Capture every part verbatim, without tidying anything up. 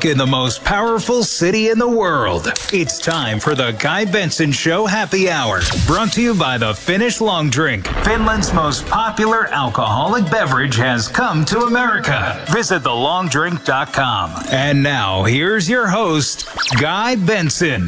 York in the most powerful city in the world. It's time for the Guy Benson Show Happy Hour. Brought to you by the Finnish Long Drink. Finland's most popular alcoholic beverage has come to America. Visit the long drink dot com. And now, here's your host, Guy Benson.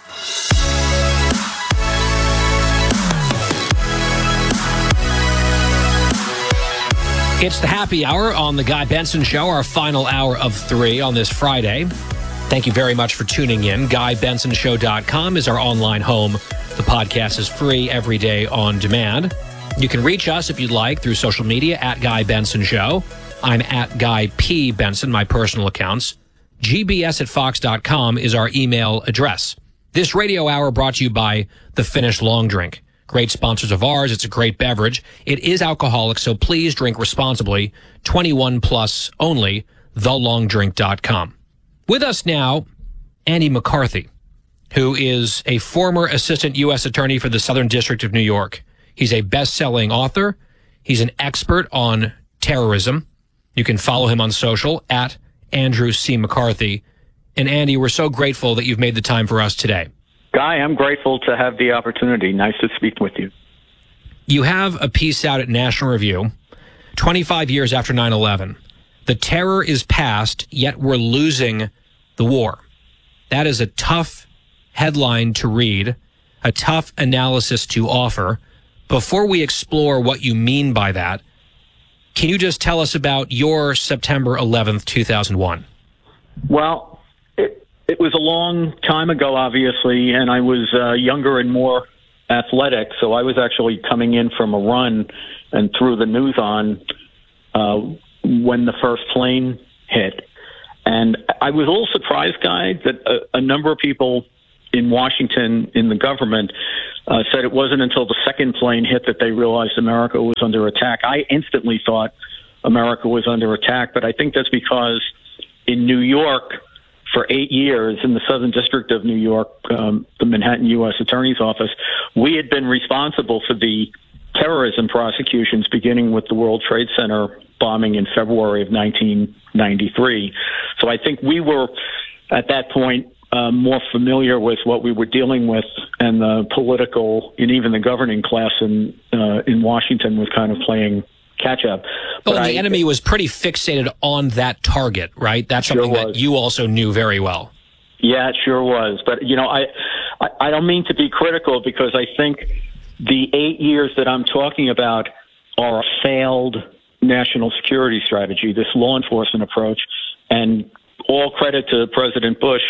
It's the happy hour on the Guy Benson Show, our final hour of three on this Friday. Thank you very much for tuning in. guy benson show dot com is our online home. The podcast is free every day on demand. You can reach us if you'd like through social media at Guy Benson Show. I'm at Guy P. Benson, my personal accounts. G B S at fox dot com is our email address. This radio hour brought to you by the Finnish Long Drink. Great sponsors of ours. It's a great beverage. It is alcoholic, so please drink responsibly. twenty-one plus only. the long drink dot com. With us now, Andy McCarthy, who is a former assistant U S attorney for the Southern District of New York. He's a best-selling author. He's an expert on terrorism. You can follow him on social at Andrew C. McCarthy. And Andy, we're so grateful that you've made the time for us today. Guy, I'm grateful to have the opportunity. Nice to speak with you. You have a piece out at National Review, twenty-five years after nine eleven. The terror is past, yet we're losing the war. That is a tough headline to read, a tough analysis to offer. Before we explore what you mean by that, can you just tell us about your September eleventh, two thousand one? Well, It was a long time ago, obviously, and I was uh, younger and more athletic, so I was actually coming in from a run and threw the news on uh, when the first plane hit. And I was a little surprised, Guy, that a, a number of people in Washington, in the government, uh, said it wasn't until the second plane hit that they realized America was under attack. I instantly thought America was under attack, but I think that's because in New York, for eight years in the Southern District of New York, um, the Manhattan U S Attorney's Office, we had been responsible for the terrorism prosecutions beginning with the World Trade Center bombing in February of nineteen ninety-three. So I think we were, at that point, uh, more familiar with what we were dealing with, and the political and even the governing class in, uh, in Washington was kind of playing catch up. But well, the I, enemy was pretty fixated on that target, right? That's sure something was. that you also knew very well. Yeah, it sure was. But, you know, I, I, I don't mean to be critical, because I think the eight years that I'm talking about are a failed national security strategy, this law enforcement approach, and all credit to President Bush,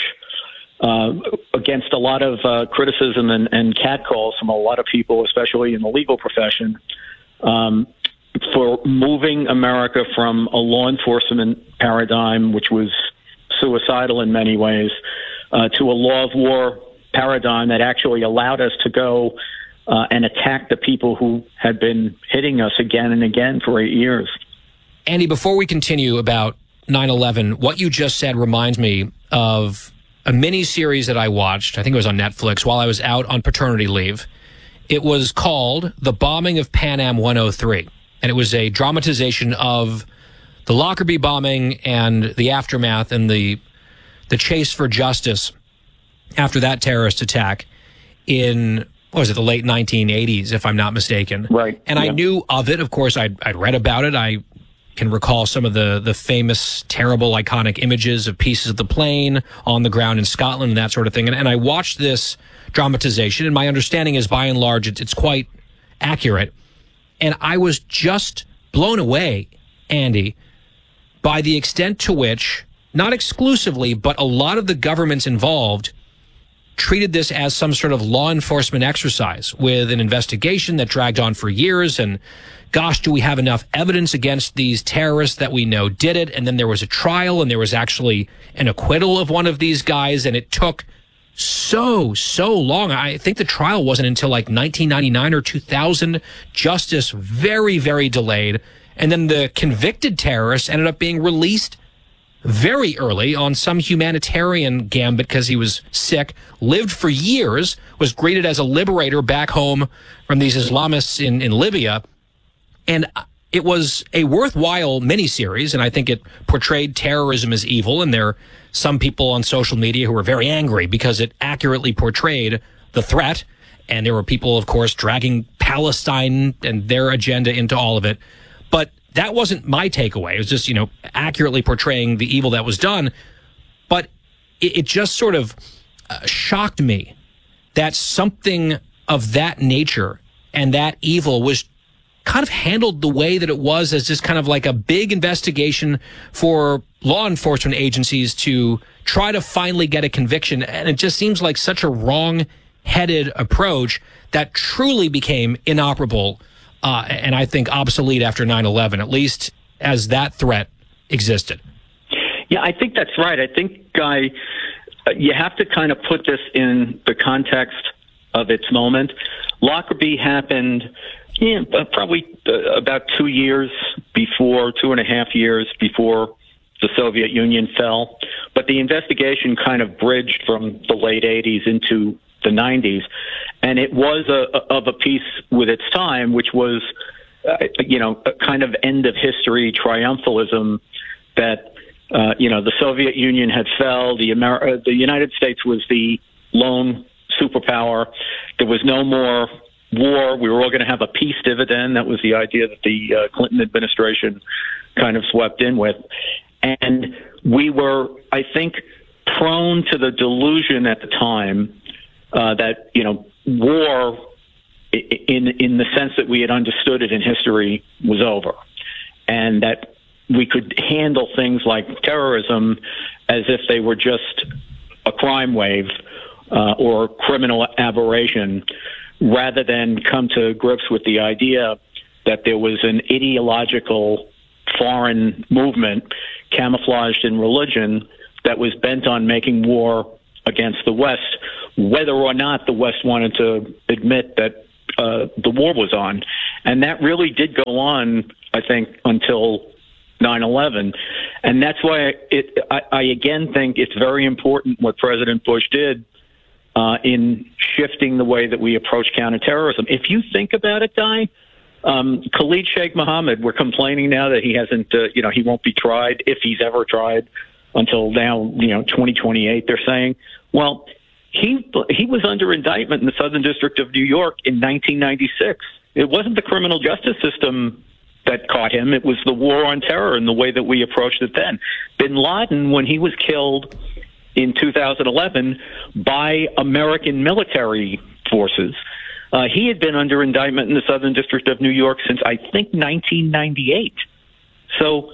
uh, against a lot of uh, criticism and, and catcalls from a lot of people, especially in the legal profession, um, for moving America from a law enforcement paradigm, which was suicidal in many ways, uh, to a law of war paradigm that actually allowed us to go uh, and attack the people who had been hitting us again and again for eight years. Andy, before we continue about nine eleven, what you just said reminds me of a mini-series that I watched. I think it was on Netflix while I was out on paternity leave. It was called The Bombing of Pan Am one oh three. And it was a dramatization of the Lockerbie bombing and the aftermath and the the chase for justice after that terrorist attack in, what was it, the late nineteen eighties, if I'm not mistaken. Right. And yeah. I knew of it. Of course, I'd, I'd read about it. I can recall some of the, the famous, terrible, iconic images of pieces of the plane on the ground in Scotland and that sort of thing. And, and I watched this dramatization, and my understanding is, by and large, it, it's quite accurate. And I was just blown away, Andy, by the extent to which, not exclusively, but a lot of the governments involved treated this as some sort of law enforcement exercise with an investigation that dragged on for years. And gosh, do we have enough evidence against these terrorists that we know did it? And then there was a trial, and there was actually an acquittal of one of these guys, and it took so, so long. I think the trial wasn't until like nineteen ninety-nine or two thousand. Justice very, very delayed. And then the convicted terrorist ended up being released very early on some humanitarian gambit because he was sick, lived for years, was greeted as a liberator back home from these Islamists in, in Libya. And it was a worthwhile miniseries, and I think it portrayed terrorism as evil, and there some people on social media who were very angry because it accurately portrayed the threat. And there were people, of course, dragging Palestine and their agenda into all of it. But that wasn't my takeaway. It was just, you know, accurately portraying the evil that was done. But it, it just sort of uh, shocked me that something of that nature and that evil was kind of handled the way that it was, as just kind of like a big investigation for law enforcement agencies to try to finally get a conviction. And it just seems like such a wrong-headed approach that truly became inoperable uh, and I think obsolete after nine eleven, at least as that threat existed. Yeah, I think that's right. I think, Guy, uh, you have to kind of put this in the context of its moment. Lockerbie happened yeah, probably uh, about two years before, two and a half years before the Soviet Union fell. But the investigation kind of bridged from the late eighties into the nineties. And it was a, a, of a piece with its time, which was, uh, you know, a kind of end of history triumphalism that, uh, you know, the Soviet Union had fell. The, Amer- uh, the United States was the lone superpower. There was no more war. We were all going to have a peace dividend. That was the idea that the uh, Clinton administration kind of swept in with. And we were, I think, prone to the delusion at the time uh, that, you know, war, in in the sense that we had understood it in history, was over, and that we could handle things like terrorism as if they were just a crime wave uh, or criminal aberration, rather than come to grips with the idea that there was an ideological foreign movement camouflaged in religion that was bent on making war against the West, whether or not the West wanted to admit that uh, the war was on. And that really did go on, I think, until nine eleven. And that's why it, I, I again think it's very important what President Bush did uh, in shifting the way that we approach counterterrorism. If you think about it, Guy, um, Khalid Sheikh Mohammed, we're complaining now that he hasn't, uh, you know, he won't be tried, if he's ever tried, until now, you know, twenty twenty-eight, they're saying. Well, he he was under indictment in the Southern District of New York in nineteen ninety-six. It wasn't the criminal justice system that caught him. It was the war on terror and the way that we approached it then. Bin Laden, when he was killed in two thousand eleven by American military forces, uh, he had been under indictment in the Southern District of New York since, I think, nineteen ninety-eight. So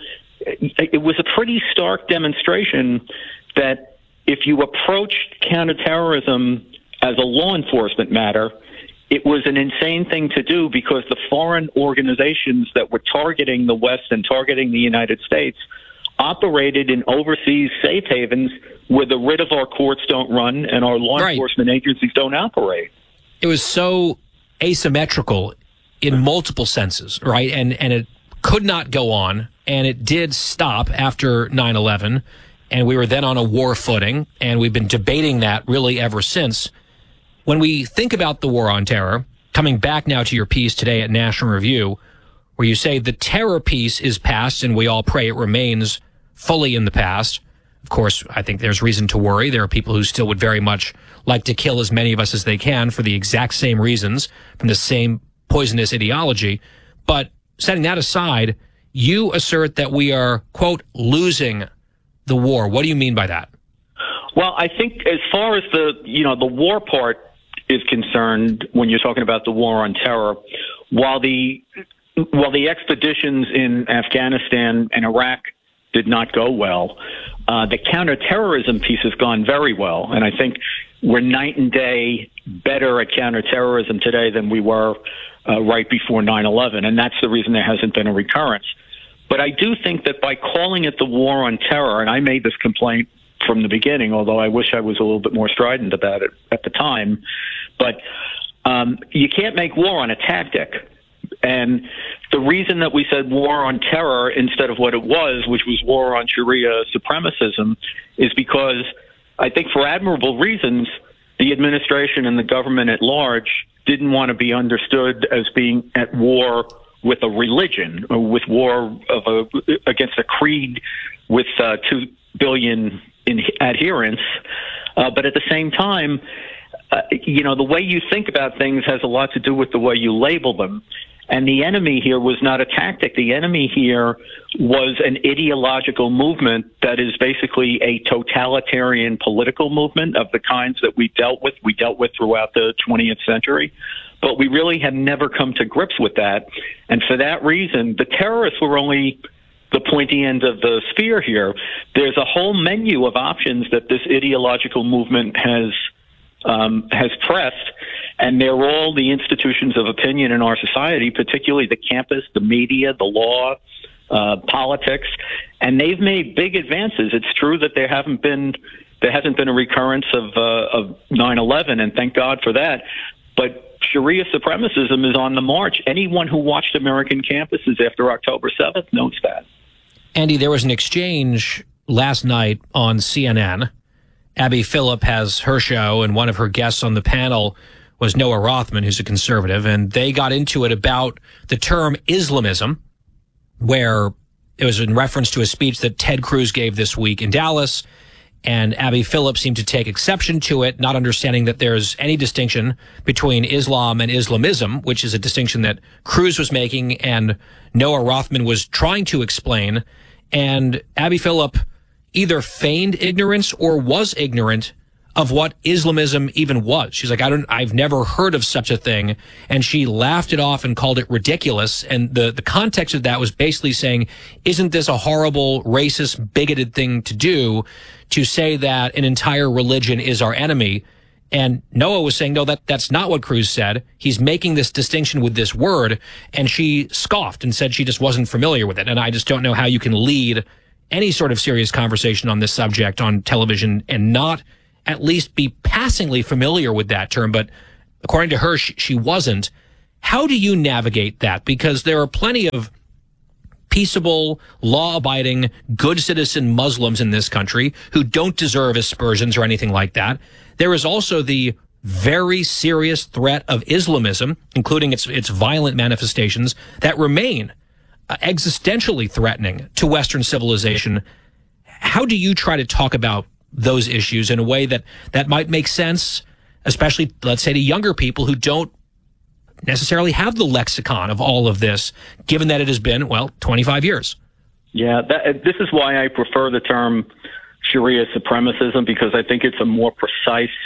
it was a pretty stark demonstration that if you approached counterterrorism as a law enforcement matter, it was an insane thing to do, because the foreign organizations that were targeting the West and targeting the United States operated in overseas safe havens where the writ of our courts don't run and our law right. enforcement agencies don't operate. It was so asymmetrical in multiple senses, right? And and it could not go on, and it did stop after nine eleven, and we were then on a war footing, and we've been debating that really ever since. When we think about the war on terror, coming back now to your piece today at National Review, where you say the terror piece is past, and we all pray it remains fully in the past. Of course, I think there's reason to worry. There are people who still would very much like to kill as many of us as they can for the exact same reasons, from the same poisonous ideology. But setting that aside, you assert that we are, quote, losing the war. What do you mean by that? Well, I think as far as the, you know, the war part is concerned, when you're talking about the war on terror, while the while the expeditions in Afghanistan and Iraq did not go well, uh, the counterterrorism piece has gone very well. And I think we're night and day better at counterterrorism today than we were uh, right before nine eleven. And that's the reason there hasn't been a recurrence. But I do think that by calling it the war on terror, and I made this complaint from the beginning, although I wish I was a little bit more strident about it at the time, but um, you can't make war on a tactic. And the reason that we said war on terror instead of what it was, which was war on Sharia supremacism, is because I think for admirable reasons, the administration and the government at large didn't want to be understood as being at war with a religion, or with war of a, against a creed with uh, two billion in adherents. Uh, but at the same time, uh, you know, the way you think about things has a lot to do with the way you label them. And the enemy here was not a tactic. The enemy here was an ideological movement that is basically a totalitarian political movement of the kinds that we dealt with, we dealt with throughout the twentieth century. But we really have never come to grips with that. And for that reason, the terrorists were only the pointy end of the spear here. There's a whole menu of options that this ideological movement has Um, has pressed, and they're all the institutions of opinion in our society, particularly the campus, the media, the law, uh, politics, and they've made big advances. It's true that there haven't been there hasn't been a recurrence of uh, of nine eleven, and thank God for that. But Sharia supremacism is on the march. Anyone who watched American campuses after October seventh knows that. Andy, there was an exchange last night on C N N. Abby Phillip has her show, and one of her guests on the panel was Noah Rothman, who's a conservative, and they got into it about the term Islamism, where it was in reference to a speech that Ted Cruz gave this week in Dallas, and Abby Phillip seemed to take exception to it, not understanding that there's any distinction between Islam and Islamism, which is a distinction that Cruz was making and Noah Rothman was trying to explain, and Abby Phillip either feigned ignorance or was ignorant of what Islamism even was. She's like, I don't, I've never heard of such a thing. And she laughed it off and called it ridiculous. And the, the context of that was basically saying, isn't this a horrible, racist, bigoted thing to do, to say that an entire religion is our enemy? And Noah was saying, no, that, that's not what Cruz said. He's making this distinction with this word. And she scoffed and said she just wasn't familiar with it. And I just don't know how you can lead any sort of serious conversation on this subject on television and not at least be passingly familiar with that term. But according to her, she, she wasn't. How do you navigate that? Because there are plenty of peaceable, law-abiding, good citizen Muslims in this country who don't deserve aspersions or anything like that. There is also the very serious threat of Islamism, including its its violent manifestations, that remain Uh, existentially threatening to Western civilization. How do you try to talk about those issues in a way that, that might make sense, especially, let's say, to younger people who don't necessarily have the lexicon of all of this, given that it has been, well, twenty-five years? Yeah, that, this is why I prefer the term Sharia supremacism, because I think it's a more precise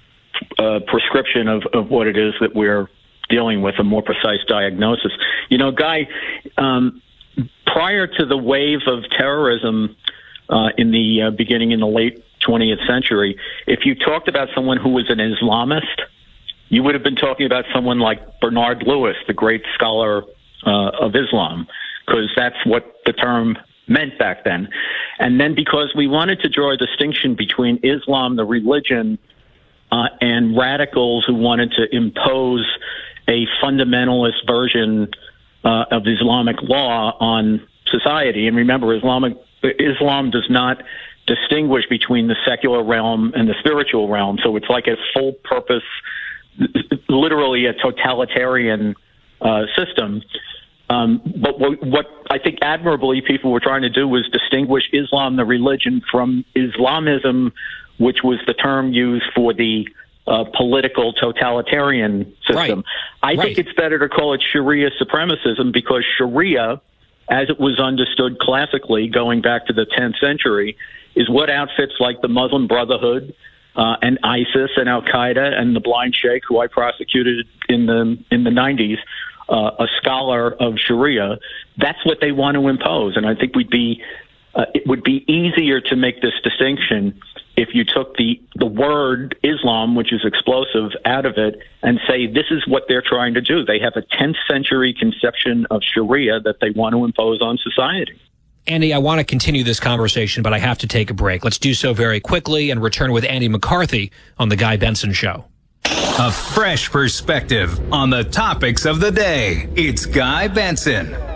uh, prescription of, of what it is that we're dealing with, a more precise diagnosis. You know, Guy, um, prior to the wave of terrorism uh, in the uh, beginning in the late twentieth century, if you talked about someone who was an Islamist, you would have been talking about someone like Bernard Lewis, the great scholar uh, of Islam, because that's what the term meant back then. And then because we wanted to draw a distinction between Islam, the religion, uh, and radicals who wanted to impose a fundamentalist version uh, of Islamic law on society. And remember, Islamic Islam does not distinguish between the secular realm and the spiritual realm. So it's like a full purpose, literally a totalitarian uh, system. Um, but what, what I think admirably people were trying to do was distinguish Islam, the religion, from Islamism, which was the term used for the Uh, political totalitarian system. Right. I think right. it's better to call it Sharia supremacism, because Sharia, as it was understood classically going back to the tenth century, is what outfits like the Muslim Brotherhood uh, and ISIS and Al-Qaeda and the Blind Sheikh, who I prosecuted in the in the nineties, uh, a scholar of Sharia. That's what they want to impose, and I think we'd be uh, it would be easier to make this distinction if you took the, the word Islam, which is explosive, out of it and say this is what they're trying to do. They have a tenth century conception of Sharia that they want to impose on society. Andy, I want to continue this conversation, but I have to take a break. Let's do so very quickly and return with Andy McCarthy on The Guy Benson Show. A fresh perspective on the topics of the day. It's Guy Benson.